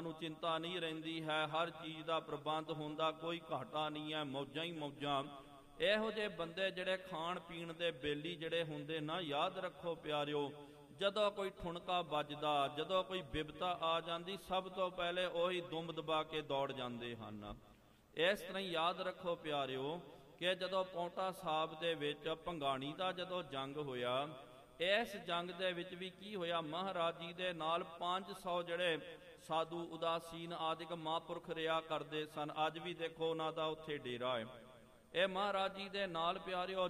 ਨੂੰ ਚਿੰਤਾ ਨਹੀਂ ਰਹਿੰਦੀ ਹੈ, ਹਰ ਚੀਜ਼ ਦਾ ਪ੍ਰਬੰਧ ਹੁੰਦਾ, ਕੋਈ ਘਾਟਾ ਨਹੀਂ ਹੈ, ਮੌਜਾਂ ਹੀ ਮੌਜਾਂ। ਇਹੋ ਜਿਹੇ ਬੰਦੇ ਜਿਹੜੇ ਖਾਣ ਪੀਣ ਦੇ ਬੇਲੀ ਜਿਹੜੇ ਹੁੰਦੇ ਨਾ, ਯਾਦ ਰੱਖੋ ਪਿਆਰਿਓ, ਜਦੋਂ ਕੋਈ ਠੁਣਕਾ ਵੱਜਦਾ, ਜਦੋਂ ਕੋਈ ਬਿਪਤਾ ਆ ਜਾਂਦੀ, ਸਭ ਤੋਂ ਪਹਿਲੇ ਉਹੀ ਦੁੰਬ ਦਬਾ ਕੇ ਦੌੜ ਜਾਂਦੇ ਹਨ। ਇਸ ਤਰ੍ਹਾਂ ਹੀ ਯਾਦ ਰੱਖੋ ਪਿਆਰਿਓ ਕਿ ਜਦੋਂ ਪੌਂਟਾ ਸਾਹਿਬ ਦੇ ਵਿੱਚ ਭੰਗਾਣੀ ਦਾ ਜਦੋਂ ਜੰਗ ਹੋਇਆ, ਇਸ ਜੰਗ ਦੇ ਵਿੱਚ ਵੀ ਕੀ ਹੋਇਆ, ਮਹਾਰਾਜ ਜੀ ਦੇ ਨਾਲ 500 ਜਿਹੜੇ ਸਾਧੂ ਉਦਾਸੀਨ ਆਦਿਕ ਮਹਾਂਪੁਰਖ ਰਿਹਾ ਕਰਦੇ ਸਨ। ਅੱਜ ਵੀ ਦੇਖੋ ਉਹਨਾਂ ਦਾ ਉੱਥੇ ਡੇਰਾ ਹੈ। ਇਹ ਮਹਾਰਾਜ ਜੀ ਦੇ ਨਾਲ ਪਿਆਰਿਓ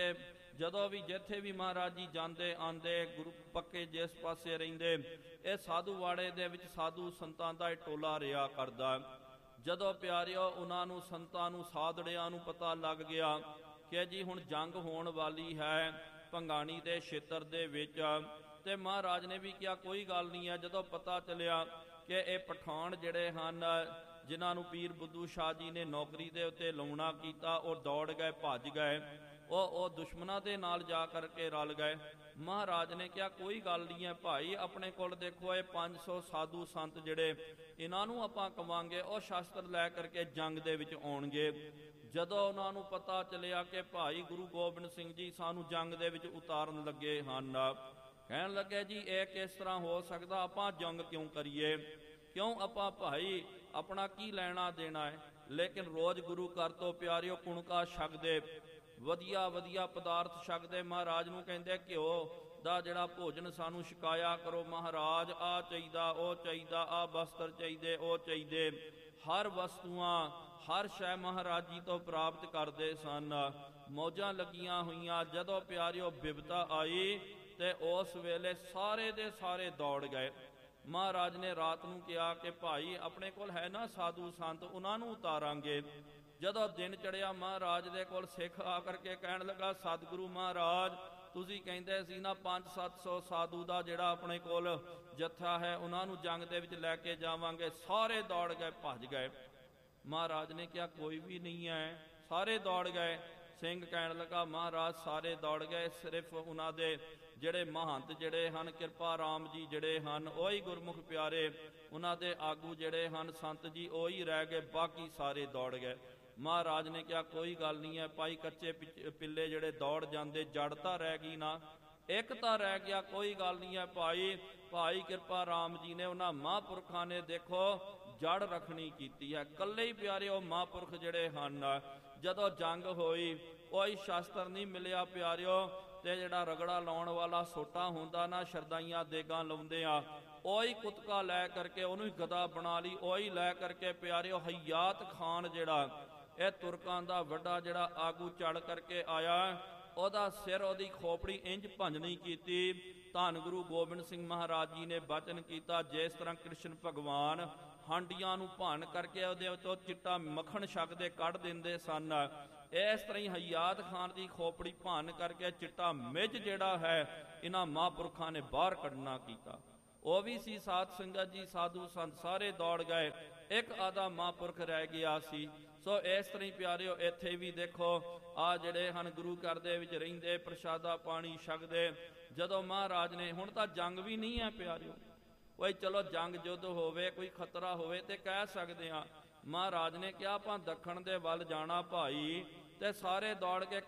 ਜਿੱਥੇ ਵੀ ਮਹਾਰਾਜ ਜੀ ਜਾਂਦੇ ਆਂਦੇ, ਗੁਰੂ ਪੱਕੇ ਜਿਸ ਪਾਸੇ ਰਹਿੰਦੇ, ਇਹ ਸਾਧੂ ਵਾੜੇ ਦੇ ਵਿੱਚ ਸਾਧੂ ਸੰਤਾਂ ਦਾ ਇਹ ਟੋਲਾ ਰਿਹਾ ਕਰਦਾ। ਜਦੋਂ ਪਿਆਰਿਓ ਉਹਨਾਂ ਨੂੰ ਸੰਤਾਂ ਨੂੰ ਸਾਧੜਿਆਂ ਨੂੰ ਪਤਾ ਲੱਗ ਗਿਆ ਕਿ ਜੀ ਹੁਣ ਜੰਗ ਹੋਣ ਵਾਲੀ ਹੈ ਭੰਗਾਣੀ ਦੇ ਖੇਤਰ ਦੇ ਵਿੱਚ, ਤੇ ਮਹਾਰਾਜ ਨੇ ਵੀ ਕਿਹਾ ਕੋਈ ਗੱਲ ਨਹੀਂ ਹੈ। ਜਦੋਂ ਪਤਾ ਚੱਲਿਆ ਕਿ ਇਹ ਪਠਾਨ ਜਿਹੜੇ ਹਨ ਜਿਨ੍ਹਾਂ ਨੂੰ ਪੀਰ ਬੁੱਧੂ ਸ਼ਾਹ ਜੀ ਨੇ ਨੌਕਰੀ ਦੇ ਉੱਤੇ ਲਾਉਣਾ ਕੀਤਾ, ਉਹ ਦੌੜ ਗਏ, ਭੱਜ ਗਏ, ਉਹ ਦੁਸ਼ਮਣਾਂ ਦੇ ਨਾਲ ਜਾ ਕਰਕੇ ਰਲ ਗਏ। ਮਹਾਰਾਜ ਨੇ ਕਿਹਾ ਕੋਈ ਗੱਲ ਨਹੀਂ ਹੈ ਭਾਈ, ਆਪਣੇ ਕੋਲ ਦੇਖੋ ਇਹ 500 ਸਾਧੂ ਸੰਤ ਜਿਹੜੇ, ਇਹਨਾਂ ਨੂੰ ਆਪਾਂ ਕਵਾਂਗੇ ਉਹ ਸ਼ਸਤਰ ਲੈ ਕਰਕੇ ਜੰਗ ਦੇ ਵਿੱਚ ਆਉਣਗੇ। ਜਦੋਂ ਉਹਨਾਂ ਨੂੰ ਪਤਾ ਚੱਲਿਆ ਕਿ ਭਾਈ ਗੁਰੂ ਗੋਬਿੰਦ ਸਿੰਘ ਜੀ ਸਾਨੂੰ ਜੰਗ ਦੇ ਵਿੱਚ ਉਤਾਰਨ ਲੱਗੇ ਹਨ, ਕਹਿਣ ਲੱਗੇ ਜੀ ਇਹ ਕਿਸ ਤਰ੍ਹਾਂ ਹੋ ਸਕਦਾ, ਆਪਾਂ ਜੰਗ ਕਿਉਂ ਕਰੀਏ, ਕਿਉਂ ਆਪਾਂ ਭਾਈ ਆਪਣਾ ਕੀ ਲੈਣਾ ਦੇਣਾ ਹੈ। ਲੇਕਿਨ ਰੋਜ਼ ਗੁਰੂ ਘਰ ਤੋਂ ਪਿਆਰਿਓ ਕੁਣਕਾ ਛਕਦੇ, ਵਧੀਆ ਵਧੀਆ ਪਦਾਰਥ ਛਕਦੇ, ਮਹਾਰਾਜ ਨੂੰ ਕਹਿੰਦੇ ਘਿਓ ਦਾ ਜਿਹੜਾ ਭੋਜਨ ਸਾਨੂੰ ਛਕਾਇਆ ਕਰੋ ਮਹਾਰਾਜ, ਆਹ ਚਾਹੀਦਾ, ਉਹ ਚਾਹੀਦਾ, ਆਹ ਵਸਤਰ ਚਾਹੀਦੇ, ਉਹ ਚਾਹੀਦੇ, ਹਰ ਵਸਤੂਆਂ ਹਰ ਸ਼ੈ ਮਹਾਰਾਜ ਜੀ ਤੋਂ ਪ੍ਰਾਪਤ ਕਰਦੇ ਸਨ। ਮੌਜਾਂ ਲੱਗੀਆਂ ਹੋਈਆਂ। ਜਦੋਂ ਪਿਆਰਿਓ ਬਿਪਤਾ ਆਈ ਤੇ ਉਸ ਵੇਲੇ ਸਾਰੇ ਦੇ ਸਾਰੇ ਦੌੜ ਗਏ। ਮਹਾਰਾਜ ਨੇ ਰਾਤ ਨੂੰ ਕਿਹਾ ਕਿ ਭਾਈ ਆਪਣੇ ਕੋਲ ਹੈ ਨਾ ਸਾਧੂ ਸੰਤ, ਉਹਨਾਂ ਨੂੰ ਉਤਾਰਾਂਗੇ। ਜਦੋਂ ਦਿਨ ਚੜਿਆ ਮਹਾਰਾਜ ਦੇ ਕੋਲ ਸਿੱਖ ਆ ਕਰਕੇ ਕਹਿਣ ਲੱਗਾ, ਸਤਿਗੁਰੂ ਮਹਾਰਾਜ ਤੁਸੀਂ ਕਹਿੰਦੇ ਸੀ ਨਾ 500-700 ਸਾਧੂ ਦਾ ਜਿਹੜਾ ਆਪਣੇ ਕੋਲ ਜੱਥਾ ਹੈ ਉਹਨਾਂ ਨੂੰ ਜੰਗ ਦੇ ਵਿੱਚ ਲੈ ਕੇ ਜਾਵਾਂਗੇ। ਸਾਰੇ ਦੌੜ ਗਏ, ਭੱਜ ਗਏ। ਮਹਾਰਾਜ ਨੇ ਕਿਹਾ ਕੋਈ ਵੀ ਨਹੀਂ ਹੈ, ਸਾਰੇ ਦੌੜ ਗਏ। ਸਿੰਘ ਕਹਿਣ ਲੱਗਾ ਮਹਾਰਾਜ ਸਾਰੇ ਦੌੜ ਗਏ, ਸਿਰਫ ਉਹਨਾਂ ਦੇ ਜਿਹੜੇ ਮਹੰਤ ਜਿਹੜੇ ਹਨ ਕਿਰਪਾ ਰਾਮ ਜੀ ਜਿਹੜੇ ਹਨ, ਉਹੀ ਗੁਰਮੁਖ ਪਿਆਰੇ, ਉਹਨਾਂ ਦੇ ਆਗੂ ਜਿਹੜੇ ਹਨ ਸੰਤ ਜੀ, ਉਹੀ ਰਹਿ ਗਏ, ਬਾਕੀ ਸਾਰੇ ਦੌੜ ਗਏ। ਮਹਾਰਾਜ ਨੇ ਕਿਹਾ ਕੋਈ ਗੱਲ ਨਹੀਂ ਹੈ ਭਾਈ, ਕੱਚੇ ਪਿੱਲੇ ਜਿਹੜੇ ਦੌੜ ਜਾਂਦੇ, ਜੜ ਤਾਂ ਰਹਿ ਗਈ ਨਾ, ਇੱਕ ਤਾਂ ਰਹਿ ਗਿਆ, ਕੋਈ ਗੱਲ ਨਹੀਂ ਹੈ ਭਾਈ। ਭਾਈ ਕਿਰਪਾ ਰਾਮ ਜੀ ਨੇ ਉਹਨਾਂ ਮਹਾਂਪੁਰਖਾਂ ਨੇ ਦੇਖੋ ਜੜ ਰੱਖਣੀ ਕੀਤੀ ਹੈ। ਇਕੱਲੇ ਹੀ ਪਿਆਰੇ ਉਹ ਮਹਾਂਪੁਰਖ ਜਿਹੜੇ ਹਨ, ਜਦੋਂ ਜੰਗ ਹੋਈ ਕੋਈ ਸ਼ਸਤਰ ਨਹੀਂ ਮਿਲਿਆ ਪਿਆਰਿਓ, ਤੇ ਜਿਹੜਾ ਰਗੜਾ ਲਾਉਣ ਵਾਲਾ ਸੋਟਾ ਹੁੰਦਾ ਨਾ, ਸ਼ਰਦਾਈਆਂ ਦੇਗਾਂ ਲਾਉਂਦੇ ਆ, ਉਹੀ ਕੁਤਕਾ ਲੈ ਕਰਕੇ ਉਹਨੂੰ ਹੀ ਗਦਾ ਬਣਾ ਲਈ, ਉਹੀ ਲੈ ਕਰਕੇ ਪਿਆਰਿਓ ਹਯਾਤ ਖਾਨ ਜਿਹੜਾ ਇਹ ਤੁਰਕਾਂ ਦਾ ਵੱਡਾ ਜਿਹੜਾ ਆਗੂ ਚੜ ਕਰਕੇ ਆਇਆ, ਉਹਦਾ ਸਿਰ, ਉਹਦੀ ਖੋਪੜੀ ਇੰਜ ਭੰਜਣੀ ਕੀਤੀ। ਧੰਨ ਗੁਰੂ ਗੋਬਿੰਦ ਸਿੰਘ ਮਹਾਰਾਜ ਜੀ ਨੇ ਬਚਨ ਕੀਤਾ, ਜਿਸ ਤਰ੍ਹਾਂ ਕ੍ਰਿਸ਼ਨ ਭਗਵਾਨ ਹਾਂਡੀਆਂ ਨੂੰ ਭੰਨ ਕਰਕੇ ਉਹਦੇ ਉੱਤੋਂ ਚਿੱਟਾ ਮੱਖਣ ਛਕਦੇ ਕੱਢ ਦਿੰਦੇ ਸਨ, ਇਸ ਤਰ੍ਹਾਂ ਹੀ ਹਯਾਤ ਖਾਨ ਦੀ ਖੋਪੜੀ ਭੰਨ ਕਰਕੇ ਚਿੱਟਾ ਮਿੱਝ ਜਿਹੜਾ ਹੈ ਇਹਨਾਂ ਮਹਾਂਪੁਰਖਾਂ ਨੇ ਬਾਹਰ ਕੱਢਣਾ ਕੀਤਾ। ਉਹ ਵੀ ਸੀ ਸਾਧ ਸੰਗਤ ਜੀ, ਸਾਧੂ ਸੰਤ ਸਾਰੇ ਦੌੜ ਗਏ, ਇੱਕ ਆਧਾ ਮਹਾਂਪੁਰਖ ਰਹਿ ਗਿਆ ਸੀ। ਸੋ ਇਸ ਤਰ੍ਹਾਂ ਹੀ ਪਿਆਰਿਓ ਇੱਥੇ ਵੀ ਦੇਖੋ ਆ ਜਿਹੜੇ ਹਨ ਗੁਰੂ ਘਰ ਦੇ ਵਿੱਚ ਰਹਿੰਦੇ, ਪ੍ਰਸ਼ਾਦਾ ਪਾਣੀ ਛਕਦੇ। ਜਦੋਂ ਮਹਾਰਾਜ ਨੇ, ਹੁਣ ਤਾਂ ਜੰਗ ਵੀ ਨਹੀਂ ਹੈ ਪਿਆਰਿਓ, ਕੋਈ ਚਲੋ ਜੰਗ ਯੁੱਧ ਹੋਵੇ, ਕੋਈ ਖਤਰਾ ਹੋਵੇ ਤੇ ਕਹਿ ਸਕਦੇ ਹਾਂ। ਮਹਾਰਾਜ ਨੇ ਕਿਹਾ ਆਪਾਂ ਦੱਖਣ ਦੇ ਵੱਲ ਜਾਣਾ ਭਾਈ, ਤੇ ਸਾਰੇ ਦੌੜ ਕੇ